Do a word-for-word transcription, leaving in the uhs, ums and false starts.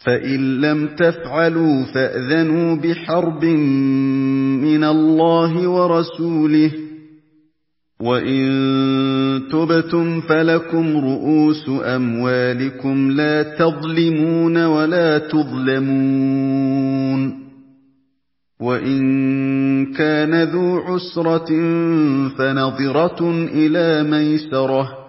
فَإِن لَّمْ تَفْعَلُوا فَأْذَنُوا بِحَرْبٍ مِّنَ اللَّهِ وَرَسُولِهِ ۖ وَإِن تُبْتُمْ فَلَكُمْ رُءُوسُ أَمْوَالِكُمْ لَا تَظْلِمُونَ وَلَا تُظْلَمُونَ وَإِن كَانَ ذُو عُسْرَةٍ فَنَظِرَةٌ إِلَىٰ مَيْسَرَةٍ ۚ